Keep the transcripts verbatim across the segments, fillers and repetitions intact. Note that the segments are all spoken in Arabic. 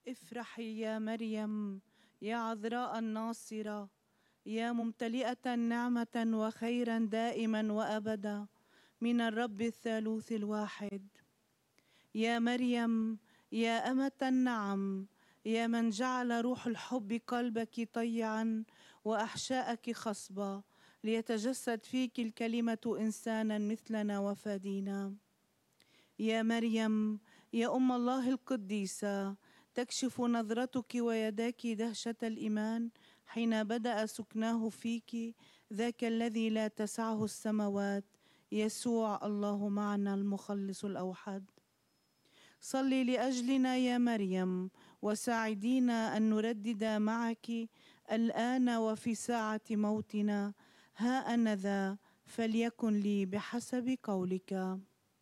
افرحي يا مريم يا عذراء الناصرة، يا ممتلئة نعمة وخيرا دائما وأبدا من الرب الثالوث الواحد. يا مريم يا أمة النعم، يا من جعل روح الحب قلبك طيعا وأحشاءك خصبة، ليتجسد فيك الكلمة إنسانا مثلنا وفادينا. يا مريم يا أم الله القديسة، تكشف نظرتك ويداك دهشة الإيمان حين بدأ سكناه فيك ذاك الذي لا تسعه السماوات، يسوع الله معنا المخلص الأوحد. صلي لأجلنا يا مريم وساعدينا أن نردد معك الآن وفي ساعة موتنا: ها أنا ذا، فليكن لي بحسب قولك.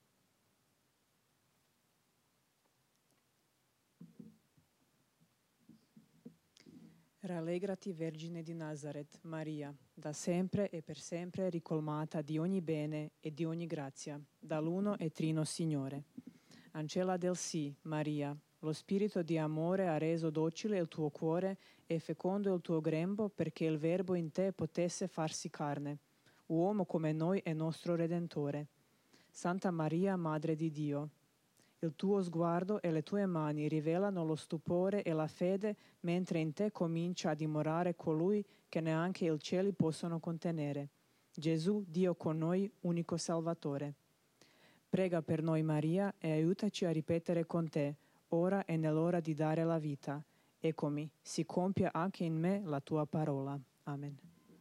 Rallegrati, Vergine di Nazaret, Maria, da sempre e per sempre ricolmata di ogni bene e di ogni grazia, dall'uno e trino Signore. Ancella del sì, Maria, lo spirito di amore ha reso docile il tuo cuore e fecondo il tuo grembo perché il Verbo in te potesse farsi carne, uomo come noi e nostro Redentore. Santa Maria, Madre di Dio, il tuo sguardo e le tue mani rivelano lo stupore e la fede mentre in te comincia a dimorare colui che neanche i cieli possono contenere, Gesù, Dio con noi, unico Salvatore. Prega per noi, Maria, e aiutaci a ripetere con te, ora e nell'ora di dare la vita: eccomi, si compia anche in me la tua parola. Amen.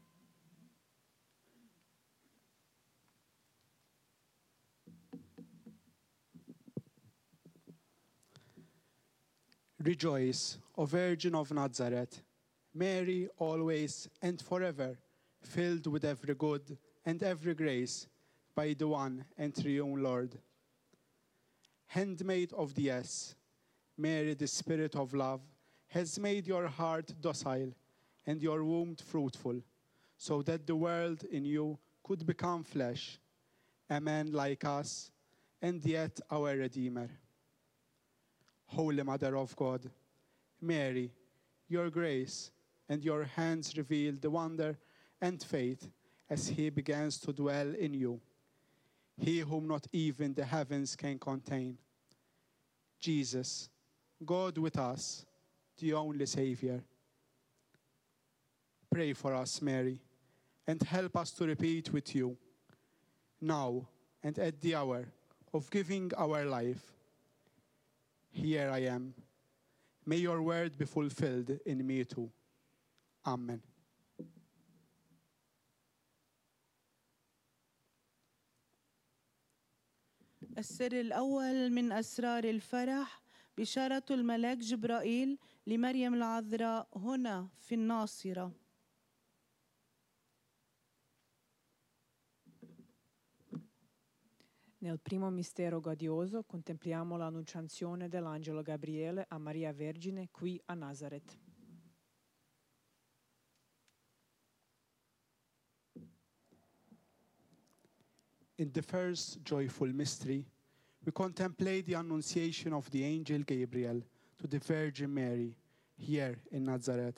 Rejoice, O Virgin of Nazareth, Mary, always and forever, filled with every good and every grace, by the one and triune Lord. Handmaid of the Yes, Mary, the Spirit of love, has made your heart docile and your womb fruitful, so that the world in you could become flesh, a man like us, and yet our Redeemer. Holy Mother of God, Mary, your grace and your hands reveal the wonder and faith as he begins to dwell in you, he whom not even the heavens can contain. Jesus, God with us, the only Savior. Pray for us, Mary, and help us to repeat with you, now and at the hour of giving our life, here I am. May your word be fulfilled in me too. Amen. السر الأول من أسرار الفرح، بشارة الملاك جبرائيل لمريم العذراء هنا في الناصرة. Nel primo mistero gradioso contempliamo l'annunciazione dell'angelo Gabriele a Maria Vergine qui a Nazareth. In the first joyful mystery, we contemplate the annunciation of the angel Gabriel to the Virgin Mary here in Nazareth.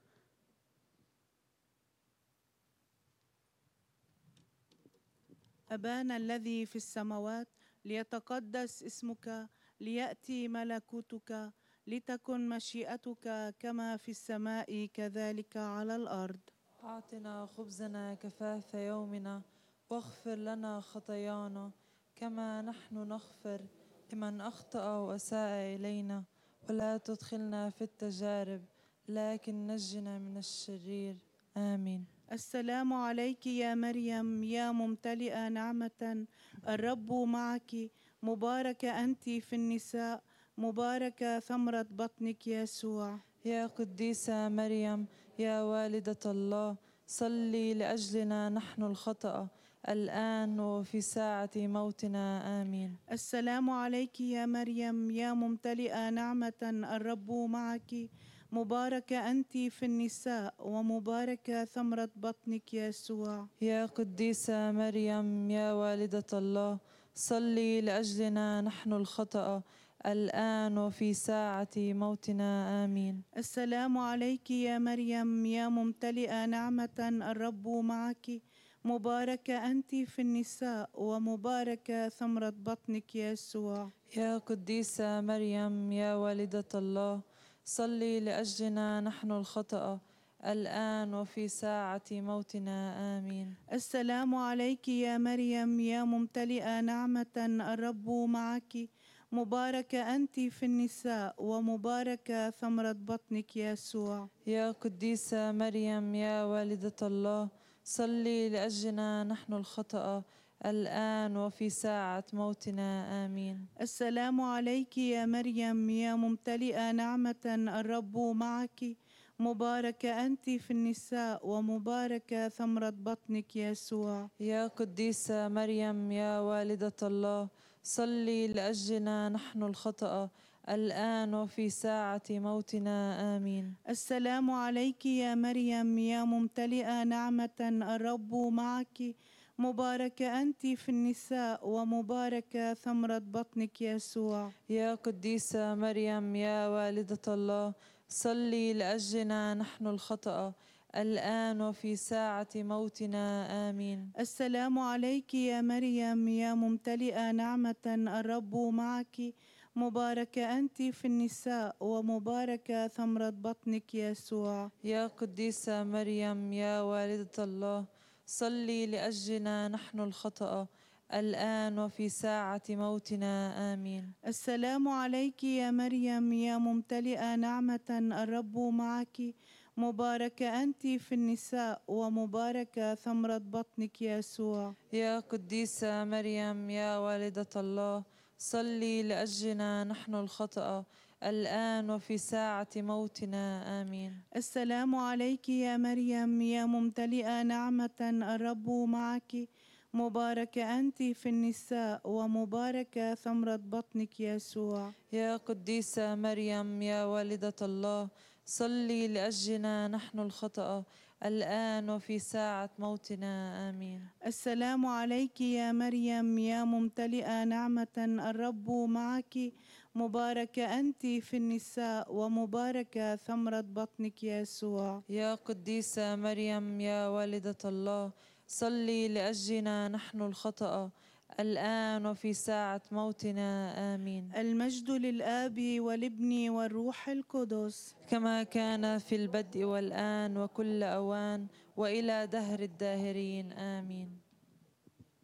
أبانا الذي في السماوات، ليتقدس اسمك، ليأتي ملكوتك، لتكن مشيئتك كما في السماء كذلك على الأرض. أعطنا خبزنا كفاف يومنا، واغفر لنا خطايانا كما نحن نغفر لمن أخطأ وأساء إلينا، ولا تدخلنا في التجارب لكن نجنا من الشرير. آمين. السلام عليك يا مريم يا ممتلئة نعمة، الرب معك، مباركة أنت في النساء، مباركة ثمرة بطنك يسوع. يا قديسة مريم يا والدة الله، صلي لأجلنا نحن الخطأ الآن وفي ساعة موتنا. آمين. السلام عليك يا مريم يا ممتلئة نعمة، الرب معك، مباركة أنت في النساء، ومباركة ثمرة بطنك يسوع. يا قديسة مريم يا والدة الله، صلي لأجلنا نحن الخطأ الآن وفي ساعة موتنا آمين. السلام عليك يا مريم يا ممتلئة نعمة، الرب معك، مباركة أنت في النساء ومباركة ثمرة بطنك يسوع. يا قديسة مريم يا والدة الله، صلي لأجلنا نحن الخطأ الآن وفي ساعة موتنا آمين. السلام عليك يا مريم يا ممتلئة نعمة، الرب معك، مباركة أنت في النساء ومباركة ثمرة بطنك يسوع. يا قديسة مريم يا والدة الله، صلي لأجلنا نحن الخطأ الآن وفي ساعة موتنا آمين. السلام عليك يا مريم يا ممتلئة نعمة، الرب معك، مباركة أنت في النساء ومباركة ثمرة بطنك يسوع. يا قديسة مريم يا والدة الله، صلي لأجلنا نحن الخطأ الآن وفي ساعة موتنا آمين. السلام عليك يا مريم يا ممتلئة نعمة، الرب معك، مباركة أنت في النساء ومباركة ثمرة بطنك يسوع. يا قديسة مريم يا والدة الله، صلي لأجلنا نحن الخطأ الآن وفي ساعة موتنا آمين. السلام عليك يا مريم يا ممتلئة نعمة، الرب معك، مباركة أنت في النساء ومباركة ثمرة بطنك يسوع. يا قديسة مريم يا والدة الله، صلي لأجلنا نحن الخطأ الآن وفي ساعة موتنا آمين. السلام عليك يا مريم يا ممتلئة نعمة، الرب معك، مباركة أنت في النساء ومباركة ثمرة بطنك يسوع. يا قديسة مريم يا والدة الله، صلي لأجلنا نحن الخطأ الآن وفي ساعة موتنا آمين. السلام عليك يا مريم يا ممتلئة نعمة، الرب معك، مباركة أنت في النساء ومباركة ثمرة بطنك يسوع. يا قديسة مريم يا والدة الله، صلي لأجلنا نحن الخطأ الآن وفي ساعة موتنا آمين. السلام عليك يا مريم يا ممتلئة نعمة، الرب معك، مباركة أنت في النساء ومباركة ثمرة بطنك يسوع. يا قديسة مريم يا والدة الله، صلي لأجلنا نحن الخطأ الآن وفي ساعة موتنا آمين. المجد للآب والابن والروح القدس، كما كان في البدء والآن وكل أوان وإلى دهر الداهرين آمين.